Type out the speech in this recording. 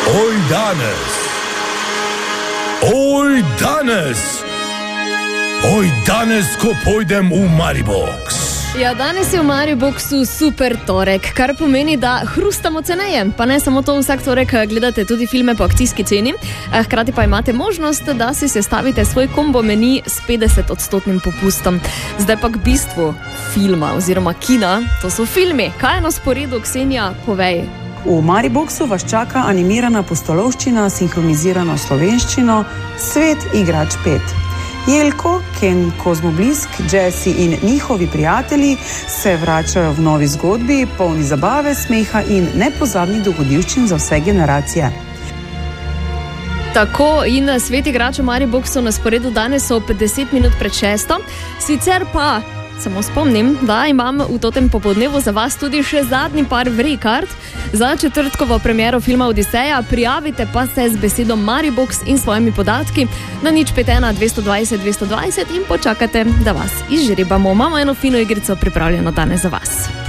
Oj danes, ko pojdem v Maribox. Ja, danes je v Mariboxu super torek, kar pomeni, da hrustamo ceneje. Pa ne samo to, vsak torek gledate tudi filme po akcijski ceni, hkrati pa imate možnost, da si sestavite svoj kombo meni s 50% popustom. Zdaj pa k bistvu filma oziroma kina, to so filmi. Kaj je na sporedu, Ksenija, povej? V Mariboxu vas čaka animirana pustolovščina, sinhronizirano slovenščino Svet igrač 5. Jelko, Ken, Kozmoblisk, Jessie in njihovi prijatelji se vračajo v novi zgodbi, polni zabave, smeha in nepozabnih dogodivščin za vse generacije. Tako, in Svet igrač v Mariboxu na sporedu danes so 50 minut pred 6. Sicer pa samo spomnim, da imam v totem popoldnevu za vas tudi še zadnji par vrekart za četrtkovo premiero filma Odiseja. Prijavite pa se z besedo Maribox in svojimi podatki na 051 220 220 in počakate, da vas izžrebamo. Imamo eno fino igrico pripravljeno danes za vas.